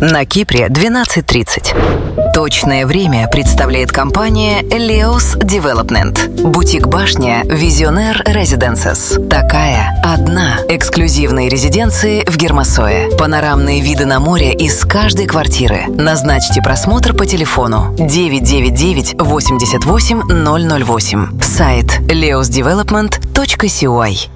На Кипре 12:30. Точное время представляет компания Leos Development. Бутик-башня Visionaire Residences. Такая одна. Эксклюзивные резиденции в Гермосое. Панорамные виды на море из каждой квартиры. Назначьте просмотр по телефону 999 88 008. Сайт leosdevelopment.cy.